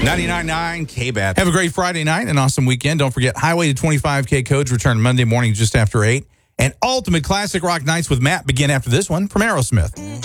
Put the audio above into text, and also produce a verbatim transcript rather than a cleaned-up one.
ninety-nine point nine K B A T. Have a great Friday night and an awesome weekend. Don't forget, Highway to twenty-five K codes return Monday morning just after eight. And Ultimate Classic Rock Nights with Matt begin after this one from Aerosmith.